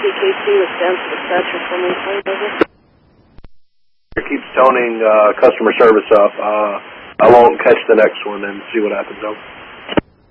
PKC with Denver Dispatcher for me, please, over. It keeps toning customer service up. I won't catch the next one and see what happens, though.